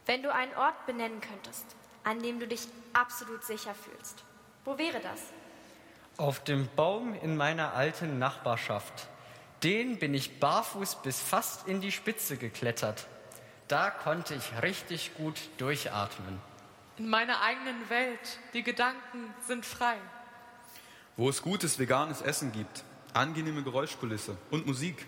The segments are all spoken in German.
Wenn du einen Ort benennen könntest, an dem du dich absolut sicher fühlst, wo wäre das? Auf dem Baum in meiner alten Nachbarschaft. Den bin ich barfuß bis fast in die Spitze geklettert. Da konnte ich richtig gut durchatmen. In meiner eigenen Welt, die Gedanken sind frei. Wo es gutes veganes Essen gibt, angenehme Geräuschkulisse und Musik.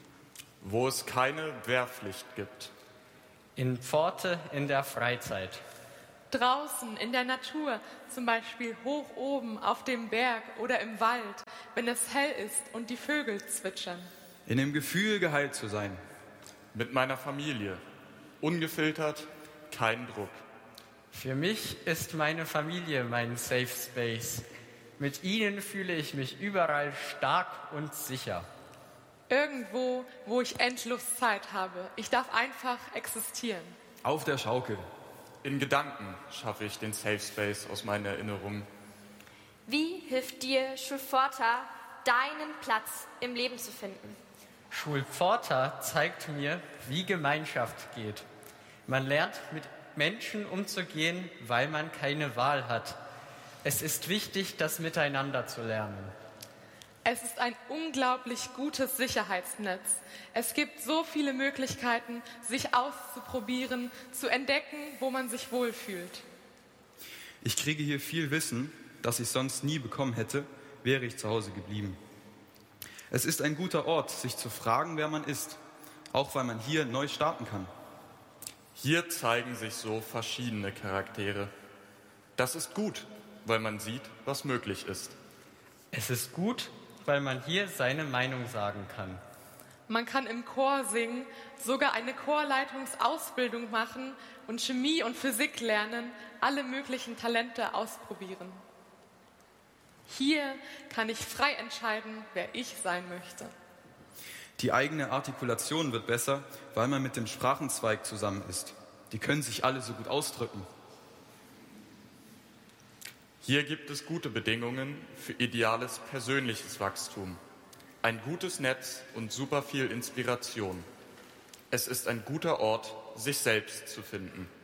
Wo es keine Wehrpflicht gibt. In Pforte in der Freizeit. Draußen in der Natur, zum Beispiel hoch oben auf dem Berg oder im Wald, wenn es hell ist und die Vögel zwitschern. In dem Gefühl, geheilt zu sein. Mit meiner Familie. Ungefiltert, kein Druck. Für mich ist meine Familie mein Safe Space. Mit ihnen fühle ich mich überall stark und sicher. Irgendwo, wo ich endlos Zeit habe. Ich darf einfach existieren. Auf der Schaukel. In Gedanken schaffe ich den Safe Space aus meinen Erinnerungen. Wie hilft dir Schulpforta, deinen Platz im Leben zu finden? Schulpforta zeigt mir, wie Gemeinschaft geht. Man lernt mit Menschen umzugehen, weil man keine Wahl hat. Es ist wichtig, das Miteinander zu lernen. Es ist ein unglaublich gutes Sicherheitsnetz. Es gibt so viele Möglichkeiten, sich auszuprobieren, zu entdecken, wo man sich wohlfühlt. Ich kriege hier viel Wissen, das ich sonst nie bekommen hätte, wäre ich zu Hause geblieben. Es ist ein guter Ort, sich zu fragen, wer man ist, auch weil man hier neu starten kann. Hier zeigen sich so verschiedene Charaktere. Das ist gut, weil man sieht, was möglich ist. Es ist gut, weil man hier seine Meinung sagen kann. Man kann im Chor singen, sogar eine Chorleitungsausbildung machen und Chemie und Physik lernen, alle möglichen Talente ausprobieren. Hier kann ich frei entscheiden, wer ich sein möchte. Die eigene Artikulation wird besser, weil man mit dem Sprachenzweig zusammen ist. Die können sich alle so gut ausdrücken. Hier gibt es gute Bedingungen für ideales persönliches Wachstum. Ein gutes Netz und super viel Inspiration. Es ist ein guter Ort, sich selbst zu finden.